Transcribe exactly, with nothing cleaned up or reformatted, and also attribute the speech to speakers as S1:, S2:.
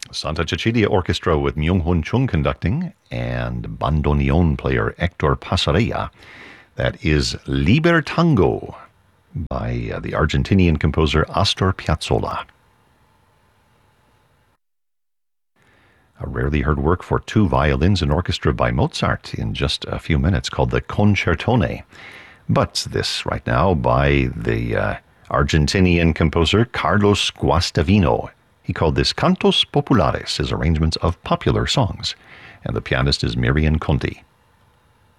S1: Santa Cecilia Orchestra with Myung-Hun Chung conducting and bandoneon player Hector Pasarella. That is Liber Tango by uh, the Argentinian composer Astor Piazzolla. A rarely heard work for two violins and orchestra by Mozart in just a few minutes called the Concertone. But this right now by the uh, Argentinian composer Carlos Guastavino. He called this Cantos Populares, his arrangements of popular songs. And the pianist is Miriam Conti.